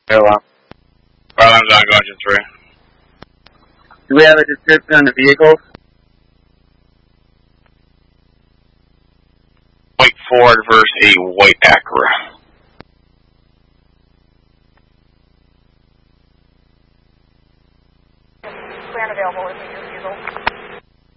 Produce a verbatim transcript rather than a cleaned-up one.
Hello. Islands on Gauntlet three. Do we have a description on the vehicles? White Ford versus a white Acura. Clear and available with your diesel.